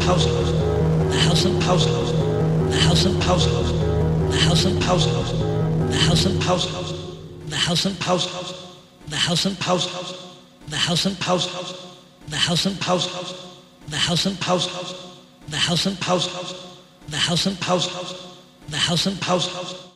the house of house, the house of house, the house of house, the house of house, the house of house, the house of house, the house of house, the house of house, the house of house, the house of house, the house of house, the house of house.